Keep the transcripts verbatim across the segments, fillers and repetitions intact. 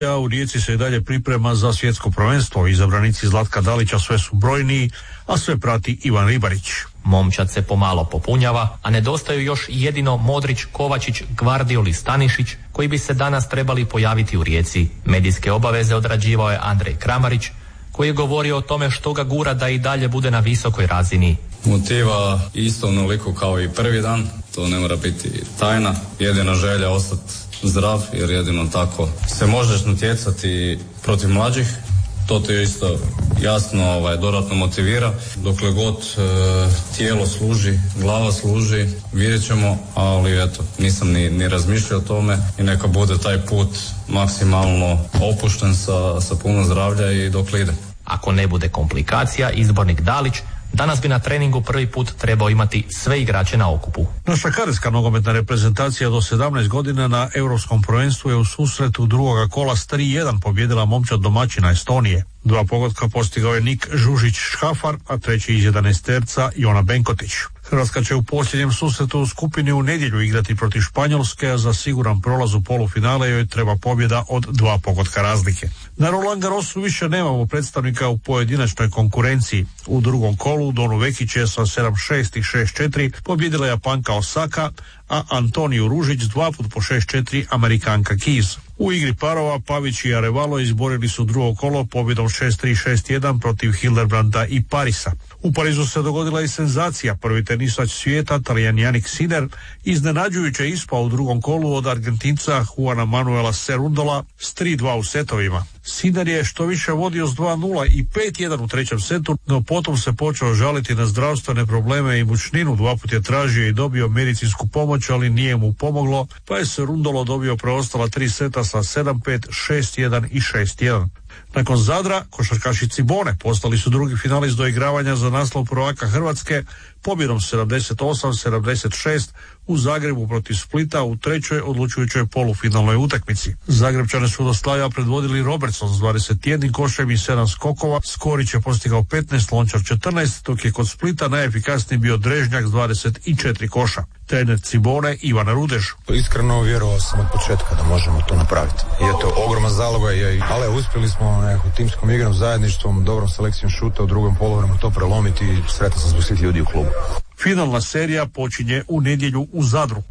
A u Rijeci se i dalje priprema za svjetsko prvenstvo. Izabranici Zlatka Dalića sve su brojniji, a sve prati Ivan Ribarić. Momčad se pomalo popunjava, a nedostaju još jedino Modrić, Kovačić, Gvardiol i Stanišić, koji bi se danas trebali pojaviti u Rijeci. Medijske obaveze odrađivao je Andrej Kramarić, koji je govorio o tome što ga gura da i dalje bude na visokoj razini. Motiva isto onoliko kao i prvi dan, to ne mora biti tajna, jedina želja ostati zdrav, jer jedino tako se možeš natjecati protiv mlađih. To te isto jasno ovaj, dodatno motivira. Dokle god e, tijelo služi, glava služi, vidjet ćemo, ali eto, nisam ni, ni razmišljao o tome i neka bude taj put maksimalno opušten sa, sa puno zdravlja i dokle ide. Ako ne bude komplikacija, izbornik Dalić danas bi na treningu prvi put trebao imati sve igrače na okupu. Naša kadetska nogometna reprezentacija do sedamnaest godina na Europskom prvenstvu je u susretu drugoga kola s tri jedan pobjedila momčad domaćina Estonije. Dva pogotka postigao je Nik Žužić-Škafar, a treći iz jedanaesterca Jona Benkotić. Hrvatska će u posljednjem susretu u skupini u nedjelju igrati protiv Španjolske, a za siguran prolaz u polufinale joj treba pobjeda od dva pogotka razlike. Na Roland Garrosu više nemamo predstavnika u pojedinačnoj konkurenciji. U drugom kolu Donu Vekić je sa sedam šest i šest četiri pobjedila Japanka Osaka, a Antoniju Ružić dva put po šest četiri Amerikanka Keys. U igri parova Pavić i Arevalo izborili su drugo kolo pobjedom šest tri šest jedan protiv Hildebranda i Parisa. U Parizu se dogodila i senzacija. Prvi tenisač svijeta, Talijan Jannik Sinner, iznenađujuće ispao u drugom kolu od Argentinca Juana Manuela Cerundola s tri dva u setovima. Sinner je što više vodio s dva nula i pet jedan u trećem setu, no potom se počeo žaliti na zdravstvene probleme i mučninu. Dva put je tražio i dobio medicinsku pomoć, ali nije mu pomoglo, pa je Cerundolo dobio preostala tri seta sa sedam pet, šest jedan i šest jedan. Nakon Zadra, košarkaši Cibone postali su drugi finalist do igravanja za naslov prvaka Hrvatske pobjedom sedamdeset osam sedamdeset šest u Zagrebu protiv Splita u trećoj odlučujućoj polufinalnoj utakmici. Zagrebčane su do slaja predvodili Robertson s dvadeset jedan košem i sedam skokova, Skorić je postigao petnaest, Lončar četrnaest, dok je kod Splita najefikasniji bio Drežnjak s dvadeset četiri koša. Trener Cibone Ivan Rudež. Iskreno vjerovao sam od početka da možemo to napraviti. Je to ogroman zalogaj, ali uspjeli smo nekako timskom igrom, zajedništvom, dobrom selekcijom šuta u drugom poluvremenu to prelomiti i sretan sam zbog svih ljudi u klubu. Finalna serija počinje u nedjelju u Zadru.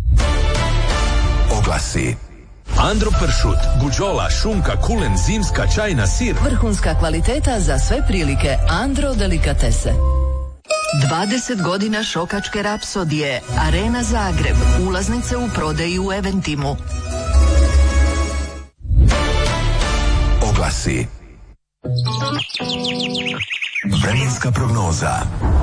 Oglasi. Andro pršut, buđola, šunka, kulen, zimska, čajna, sir. Vrhunska kvaliteta za sve prilike. Andro delikatese. dvadeset godina šokačke rapsodije. Arena Zagreb. Ulaznice u prodaji u Eventimu. Oglasi. Vremenska prognoza.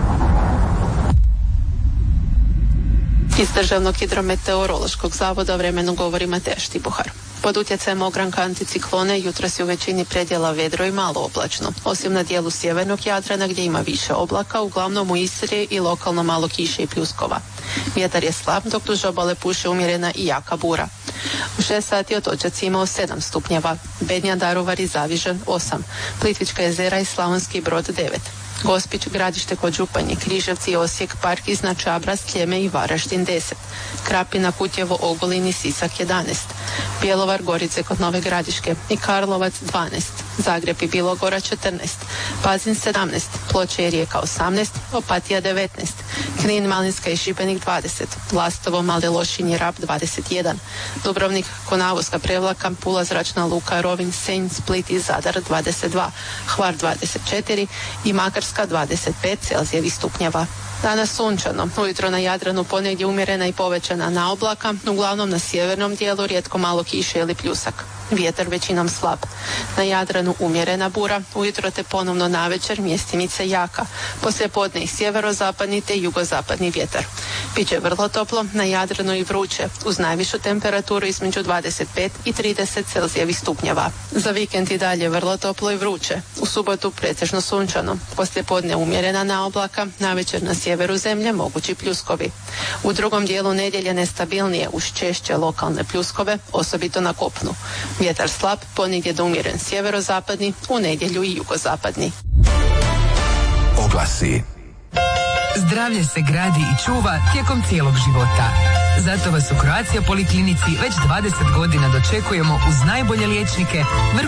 Iz Državnog hidrometeorološkog zavoda vremenu govori Mateja Štibuhar. Pod utjecajem ogranka anticiklone jutros je u većini predjela vedro i malo oblačno. Osim na dijelu sjevernog Jadrana gdje ima više oblaka, uglavnom u Istri i lokalno malo kiše i pljuskova. Vjetar je slab, dok duž obale puše umjerena i jaka bura. U šest sati otočac imao sedam stupnjeva, Bednja, Daruvar i Zavižan osam, Plitvička jezera i Slavonski Brod devet. Gospić, Gradište kod Županje, Križevci, Osijek, Park iznad Čabra, Sljeme i Varaždin deset. Krapina, Kutjevo, Ogulin i Sisak jedanaest. Bjelovar, Gorice kod Nove Gradiške i Karlovac dvanaest. Zagreb i Bilogora četrnaest. Pazin sedamnaest. Ploče i Rijeka osamnaest. Opatija devetnaest. Knin, Malinska i Šibenik dvadeset. Lastovo, Mali Lošinj i Rab dvadeset jedan. Dubrovnik, Konavoska, Prevlaka, Pula, Zračna luka, Rovinj, Senj, Split i Zadar dvadeset dva. Hvar dvadeset četiri i Makarska dvadeset pet Celzijevih stupnjeva. Danas sunčano, ujutro na Jadranu ponegdje umjerena i povećana naoblaka, uglavnom na sjevernom dijelu rijetko malo kiše ili pljusak. Vjetar većinom slab. Na Jadranu umjerena bura, ujutro te ponovno navečer mjestimice jaka. Poslijepodne i sjeverozapadni te jugozapadni vjetar. Biće vrlo toplo, na Jadranu i vruće, uz najvišu temperaturu između dvadeset pet i trideset Celzijevih stupnjeva. Za vikend i dalje vrlo toplo i vruće. U subotu pretežno sunčano. Poslijepodne umjerena naoblaka, navečer na sjeveru zemlje mogući pljuskovi. U drugom dijelu nedjelje nestabilnije uz češće lokalne pljuskove, osobito na kopnu. Vjetar slab, ponegdje do umjeren sjeverozapadni, u nedjelju i jugozapadni. Oglasi. Zdravlje se gradi i čuva tijekom cijelog života. Zato vas u Croatia poliklinici već dvadeset godina dočekujemo uz najbolje liječnike,